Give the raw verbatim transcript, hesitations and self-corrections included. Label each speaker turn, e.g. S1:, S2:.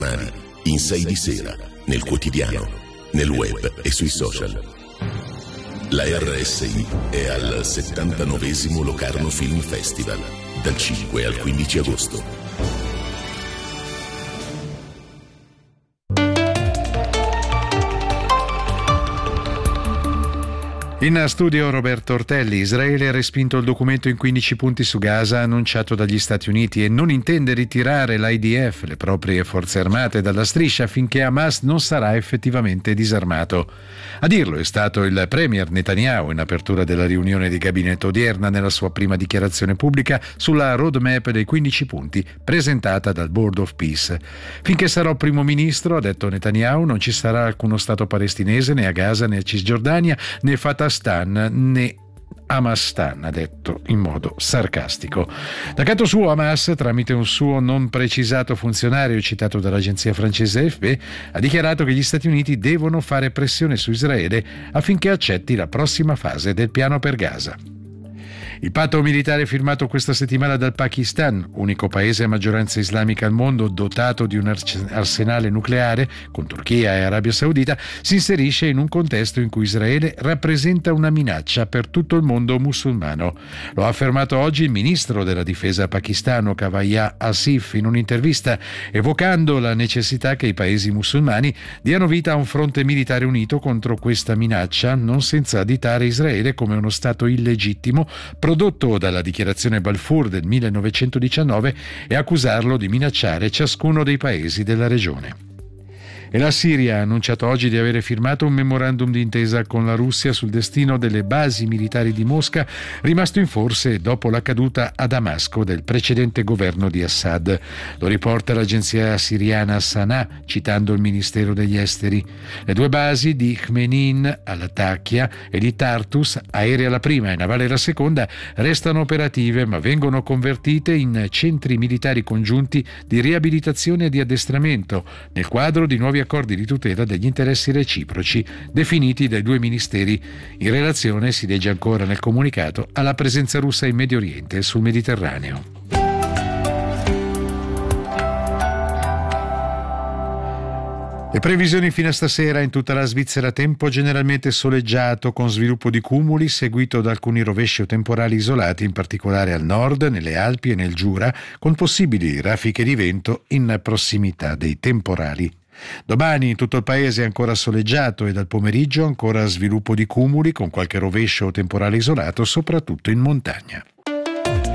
S1: In sei di sera, nel quotidiano, nel web e sui social. La R S I è al settantanovesimo Locarno Film Festival, dal cinque al quindici agosto.
S2: In studio Roberto Ortelli. Israele ha respinto il documento in quindici punti su Gaza annunciato dagli Stati Uniti e non intende ritirare l'I D F, le proprie forze armate, dalla striscia finché Hamas non sarà effettivamente disarmato. A dirlo è stato il premier Netanyahu in apertura della riunione di gabinetto odierna nella sua prima dichiarazione pubblica sulla roadmap dei quindici punti presentata dal Board of Peace. Finché sarò primo ministro, ha detto Netanyahu, non ci sarà alcuno Stato palestinese né a Gaza né a Cisgiordania né Fatah né Hamastan, ha detto in modo sarcastico. Da canto suo, Hamas, tramite un suo non precisato funzionario citato dall'agenzia francese A F P, ha dichiarato che gli Stati Uniti devono fare pressione su Israele affinché accetti la prossima fase del piano per Gaza. Il patto militare firmato questa settimana dal Pakistan, unico paese a maggioranza islamica al mondo dotato di un arsenale nucleare, con Turchia e Arabia Saudita, si inserisce in un contesto in cui Israele rappresenta una minaccia per tutto il mondo musulmano. Lo ha affermato oggi il ministro della difesa pakistano Kavaya Asif in un'intervista, evocando la necessità che i paesi musulmani diano vita a un fronte militare unito contro questa minaccia, non senza additare Israele come uno stato illegittimo prodotto dalla dichiarazione Balfour del millenovecentodiciannove e accusarlo di minacciare ciascuno dei paesi della regione. E la Siria ha annunciato oggi di avere firmato un memorandum d'intesa con la Russia sul destino delle basi militari di Mosca, rimasto in forse dopo la caduta a Damasco del precedente governo di Assad. Lo riporta l'agenzia siriana Sanà, citando il Ministero degli Esteri. Le due basi di Khmenin all'Atakia e di Tartus, aerea la prima e navale la seconda, restano operative ma vengono convertite in centri militari congiunti di riabilitazione e di addestramento, nel quadro di nuovi accordi di tutela degli interessi reciproci definiti dai due ministeri. In relazione, si legge ancora nel comunicato, alla presenza russa in Medio Oriente e sul Mediterraneo. Le previsioni fino a stasera: in tutta la Svizzera tempo generalmente soleggiato con sviluppo di cumuli seguito da alcuni rovesci o temporali isolati, in particolare al nord, nelle Alpi e nel Giura, con possibili raffiche di vento in prossimità dei temporali. Domani in tutto il paese è ancora soleggiato e dal pomeriggio ancora sviluppo di cumuli con qualche rovescio o temporale isolato, soprattutto in montagna.